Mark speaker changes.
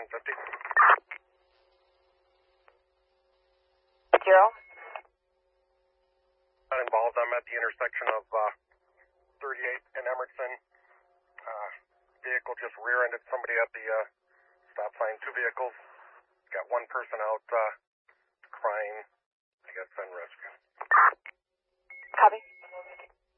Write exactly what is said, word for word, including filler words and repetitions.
Speaker 1: fifty.
Speaker 2: Zero.
Speaker 1: Not involved. I'm at the intersection of uh, thirty-eight and Emerson. Uh, vehicle just rear-ended somebody at the uh, stop sign. Two vehicles. Got one person out uh, crying. I guess send rescue.
Speaker 2: Copy.